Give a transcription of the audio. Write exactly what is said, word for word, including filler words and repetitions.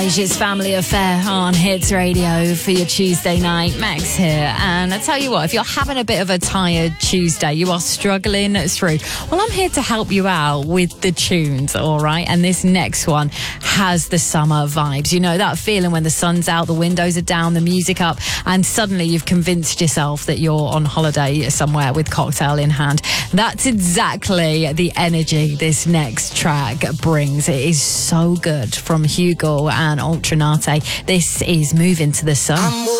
It's Family Affair on Hits Radio for your Tuesday night. Max here. And I tell you what, if you're having a bit of a tired Tuesday, you are struggling through, well, I'm here to help you out with the tunes, all right? And this next one has the summer vibes. You know, that feeling when the sun's out, the windows are down, the music up, and suddenly you've convinced yourself that you're on holiday somewhere with cocktail in hand. That's exactly the energy this next track brings. It is so good from Hugo and Ultranate. This is Moving to the Sun.